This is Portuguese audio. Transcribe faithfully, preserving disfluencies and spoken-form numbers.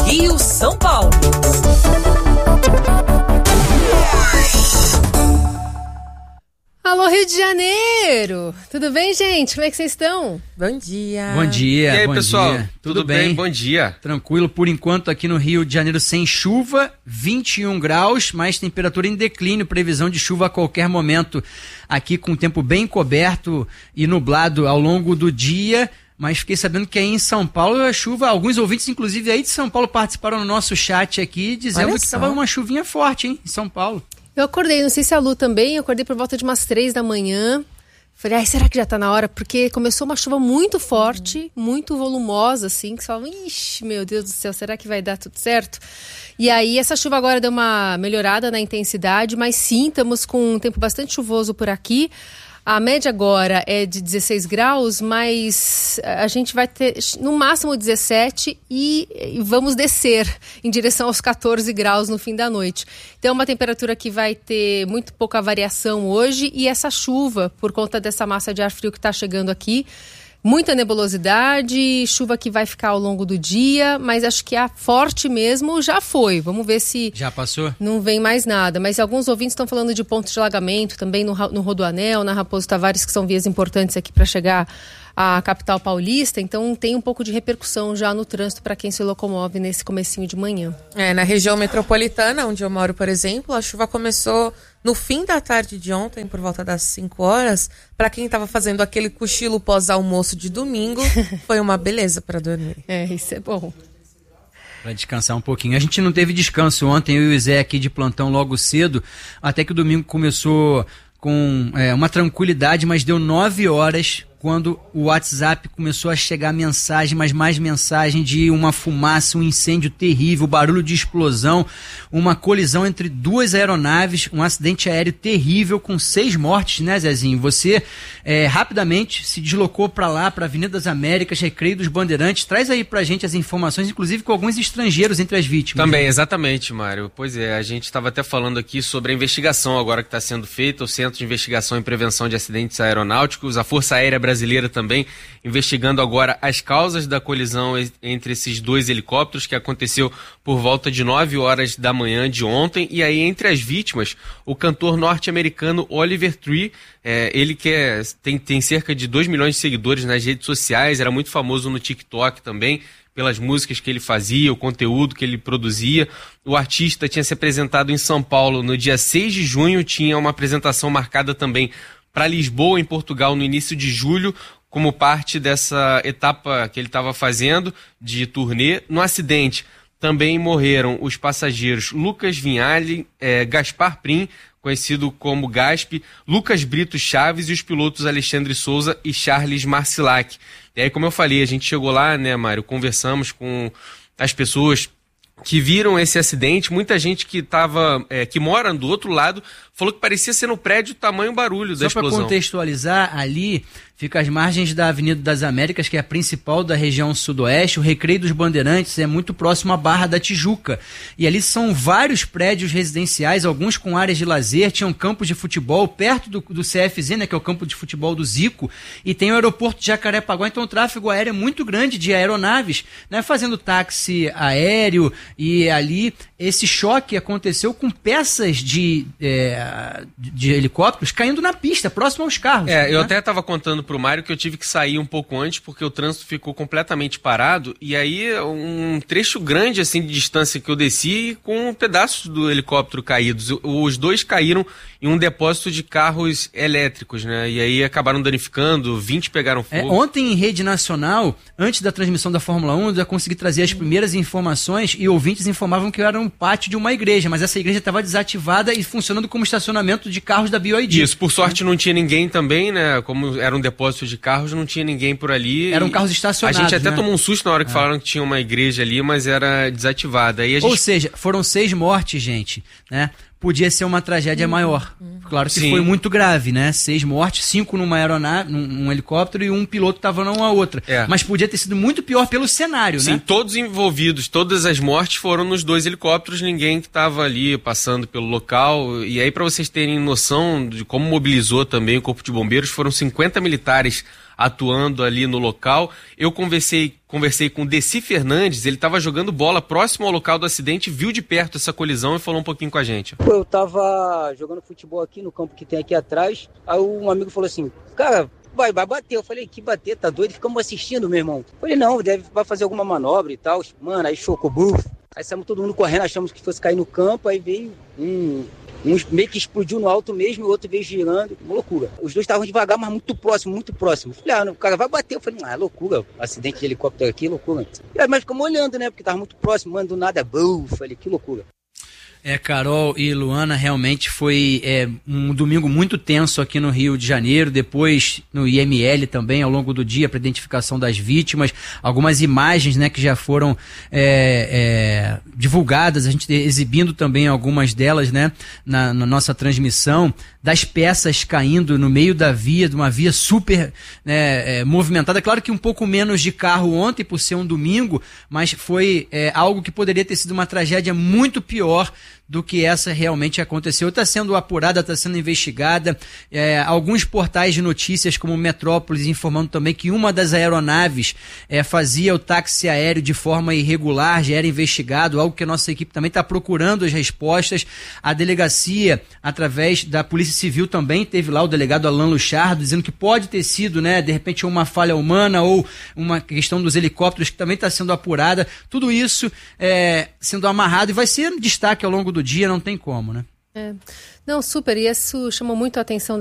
Rio, São Paulo. Alô, Rio de Janeiro! Tudo bem, gente? Como é que vocês estão? Bom dia. Bom dia. E aí, bom pessoal? Dia. Tudo, Tudo bem? bem? Bom dia. Tranquilo, por enquanto aqui no Rio de Janeiro sem chuva, vinte e um graus, mas temperatura em declínio, previsão de chuva a qualquer momento. Aqui com o tempo bem coberto e nublado ao longo do dia. Mas fiquei sabendo que aí em São Paulo a chuva, alguns ouvintes inclusive aí de São Paulo participaram no nosso chat aqui, dizendo Olha que só. estava uma chuvinha forte, hein, em São Paulo. Eu acordei, não sei se a Lu também, eu acordei por volta de umas três da manhã. Falei, ai, será que já tá na hora? Porque começou uma chuva muito forte, uhum. muito volumosa, assim, que você fala, ixi, meu Deus do céu, será que vai dar tudo certo? E aí, essa chuva agora deu uma melhorada na intensidade, mas sim, estamos com um tempo bastante chuvoso por aqui. A média agora é de dezesseis graus, mas a gente vai ter no máximo dezessete e, e vamos descer em direção aos quatorze graus no fim da noite. Então, é uma temperatura que vai ter muito pouca variação hoje e essa chuva, por conta dessa massa de ar frio que está chegando aqui, muita nebulosidade, chuva que vai ficar ao longo do dia, mas acho que a forte mesmo já foi. Vamos ver se... Já passou? Não vem mais nada. Mas alguns ouvintes estão falando de pontos de alagamento também no, no Rodoanel, na Raposo Tavares, que são vias importantes aqui para chegar à capital paulista. Então tem um pouco de repercussão já no trânsito para quem se locomove nesse comecinho de manhã. É, na região metropolitana, onde eu moro, por exemplo, a chuva começou no fim da tarde de ontem, por volta das cinco horas. Para quem estava fazendo aquele cochilo pós-almoço de domingo, foi uma beleza para dormir. É, isso é bom. Para descansar um pouquinho. A gente não teve descanso ontem, eu e o Zé aqui de plantão logo cedo, até que o domingo começou com é, uma tranquilidade, mas deu nove horas quando o WhatsApp começou a chegar mensagem, mas mais mensagem de uma fumaça, um incêndio terrível, barulho de explosão, uma colisão entre duas aeronaves, um acidente aéreo terrível com seis mortes, né, Zezinho? Você é, rapidamente se deslocou para lá, para a Avenida das Américas, Recreio dos Bandeirantes. Traz aí pra gente as informações, inclusive com alguns estrangeiros entre as vítimas. Também, exatamente, Mário. Pois é, a gente estava até falando aqui sobre a investigação agora que está sendo feita, o Centro de Investigação e Prevenção de Acidentes Aeronáuticos, a Força Aérea Brasileira também investigando agora as causas da colisão entre esses dois helicópteros que aconteceu por volta de nove horas da manhã de ontem. E aí, entre as vítimas, o cantor norte-americano Oliver Tree, é, ele que é, tem, tem cerca de dois milhões de seguidores nas redes sociais, era muito famoso no TikTok também, pelas músicas que ele fazia, o conteúdo que ele produzia. O artista tinha se apresentado em São Paulo no dia seis de junho, tinha uma apresentação marcada também para Lisboa, em Portugal, no início de julho, como parte dessa etapa que ele estava fazendo de turnê. No acidente também morreram os passageiros Lucas Vinhali, eh, Gaspar Prim, conhecido como Gasp, Lucas Brito Chaves e os pilotos Alexandre Souza e Charles Marcilac. E aí, como eu falei, a gente chegou lá, né, Mário, conversamos com as pessoas que viram esse acidente, muita gente que tava, é, que mora do outro lado falou que parecia ser no prédio o tamanho barulho da explosão. Só para contextualizar, ali fica às margens da Avenida das Américas, que é a principal da região sudoeste. O Recreio dos Bandeirantes é muito próximo à Barra da Tijuca. E ali são vários prédios residenciais, alguns com áreas de lazer, tinham campos de futebol perto do, do C F Z, né, que é o campo de futebol do Zico, e tem o aeroporto de Jacarepaguá. Então o tráfego aéreo é muito grande de aeronaves, né, fazendo táxi aéreo, e ali esse choque aconteceu com peças de... É, de helicópteros caindo na pista, próximo aos carros. É, né? eu até estava contando pro Mário que eu tive que sair um pouco antes porque o trânsito ficou completamente parado, e aí um trecho grande assim de distância que eu desci com pedaços do helicóptero caídos. Os dois caíram em um depósito de carros elétricos, né? E aí acabaram danificando, vinte pegaram fogo. É, ontem em rede nacional, antes da transmissão da Fórmula um, eu já consegui trazer as primeiras informações e ouvintes informavam que era um pátio de uma igreja, mas essa igreja estava desativada e funcionando como estacionamento de carros da B Y D. Isso, por sorte não tinha ninguém também, né? Como era um depósito de carros, não tinha ninguém por ali. Eram carros estacionados. A gente até né? tomou um susto na hora que é. falaram que tinha uma igreja ali, mas era desativada. Aí a gente... Ou seja, foram seis mortes, gente, né? Podia ser uma tragédia hum, maior. Hum. Claro que Sim. foi muito grave, né? Seis mortes, cinco numa aeronave, num, num helicóptero e um piloto estava numa outra. É. Mas podia ter sido muito pior pelo cenário, Sim, né? Sim, todos envolvidos, todas as mortes foram nos dois helicópteros, ninguém que estava ali passando pelo local. E aí, para vocês terem noção de como mobilizou também o Corpo de Bombeiros, foram cinquenta militares atuando ali no local. Eu conversei, conversei com o Deci Fernandes, ele estava jogando bola próximo ao local do acidente, viu de perto essa colisão e falou um pouquinho com a gente. Pô, eu tava jogando futebol aqui no campo que tem aqui atrás, aí um amigo falou assim, cara, vai, vai bater. Eu falei, que bater? Tá doido? Ficamos assistindo, meu irmão. Eu falei, não, deve, vai fazer alguma manobra e tal. Mano, aí chocou, buf. Aí saímos todo mundo correndo, achamos que fosse cair no campo, aí veio um... Um meio que explodiu no alto mesmo, o outro veio girando. Uma loucura. Os dois estavam devagar, mas muito próximo, muito próximo. Falei, ah, o cara vai bater. Eu falei, ah, loucura. Acidente de helicóptero aqui, loucura. E aí, mas ficamos olhando, né? Porque tava muito próximo, mano, do nada, buf. Falei, que loucura. É, Carol e Luana, realmente foi é, um domingo muito tenso aqui no Rio de Janeiro, depois no I M L também, ao longo do dia, para identificação das vítimas, algumas imagens, né, que já foram é, é, divulgadas, a gente exibindo também algumas delas, né, na, na nossa transmissão, das peças caindo no meio da via, de uma via super né, é, movimentada, claro que um pouco menos de carro ontem, por ser um domingo, mas foi é, algo que poderia ter sido uma tragédia muito pior do que essa realmente aconteceu. Está sendo apurada, está sendo investigada. É, alguns portais de notícias, como o Metrópolis, informando também que uma das aeronaves é, fazia o táxi aéreo de forma irregular, já era investigado, algo que a nossa equipe também está procurando as respostas. A delegacia, através da Polícia Civil, também teve lá o delegado Alan Luchardo, dizendo que pode ter sido, né, de repente, uma falha humana ou uma questão dos helicópteros, que também está sendo apurada. Tudo isso é, sendo amarrado e vai ser destaque ao longo do dia, não tem como, né? É. Não, super, e isso chamou muito a atenção